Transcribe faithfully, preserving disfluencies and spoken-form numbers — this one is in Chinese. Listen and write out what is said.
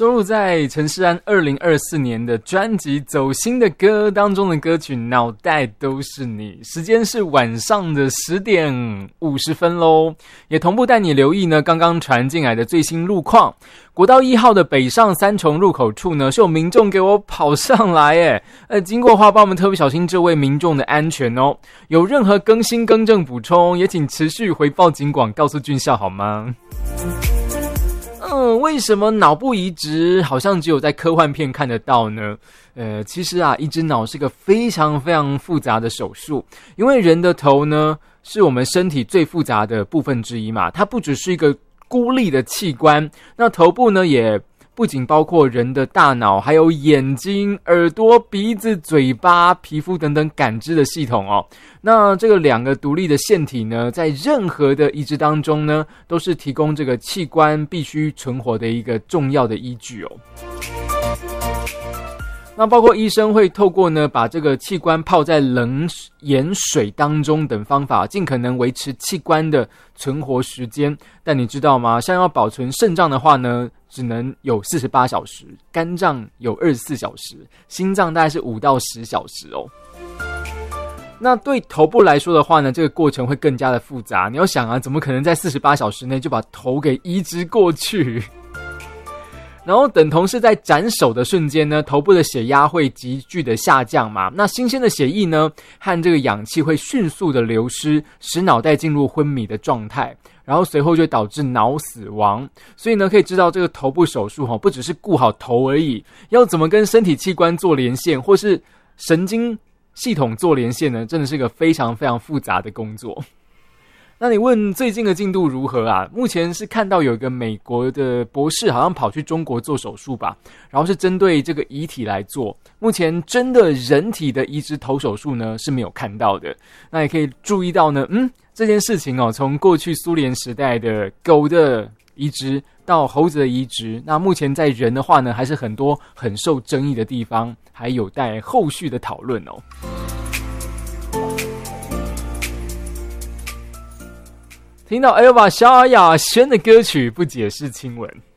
收录在陈势安二零二四年的专辑《走心的歌》当中的歌曲《脑袋都是你》。时间是晚上的十点五十分咯，也同步带你留意呢刚刚传进来的最新路况。国道一号的北上三重入口处呢，是有民众给我跑上来耶，呃，经过的话帮我们特别小心这位民众的安全哦。有任何更新更正补充，也请持续回报警广告诉军校好吗？嗯，为什么脑部移植好像只有在科幻片看得到呢？呃，其实啊，移植脑是个非常非常复杂的手术，因为人的头呢是我们身体最复杂的部分之一嘛，它不只是一个孤立的器官，那头部呢也不仅包括人的大脑，还有眼睛、耳朵、鼻子、嘴巴、皮肤等等感知的系统哦。那这个两个独立的腺体呢，在任何的移植当中呢，都是提供这个器官必须存活的一个重要的依据哦。那包括医生会透过呢，把这个器官泡在冷盐水当中等方法，尽可能维持器官的存活时间。但你知道吗？像要保存肾脏的话呢，只能有四十八小时，肝脏有二十四小时，心脏大概是五到十小时哦。那对头部来说的话呢，这个过程会更加的复杂。你要想啊，怎么可能在四十八小时内就把头给移植过去？然后等同是在斩首的瞬间呢，头部的血压会急剧的下降嘛，那新鲜的血液呢和这个氧气会迅速的流失，使脑袋进入昏迷的状态，然后随后就会导致脑死亡。所以呢，可以知道这个头部手术不只是顾好头而已，要怎么跟身体器官做连线，或是神经系统做连线呢，真的是个非常非常复杂的工作。那你问最近的进度如何啊？目前是看到有一个美国的博士好像跑去中国做手术吧，然后是针对这个遗体来做。目前真的人体的移植头手术呢是没有看到的。那也可以注意到呢，嗯，这件事情哦，从过去苏联时代的狗的移植到猴子的移植，那目前在人的话呢，还是很多很受争议的地方，还有待后续的讨论哦。听到 Elva 萧亚轩的歌曲，不解释亲吻。